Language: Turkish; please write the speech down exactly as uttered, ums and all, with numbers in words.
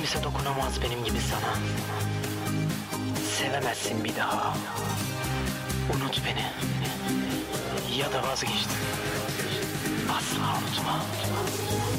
kimse dokunamaz benim gibi sana. Sevemezsin bir daha. Unut beni. Ya da vazgeçtim. Asla unutma.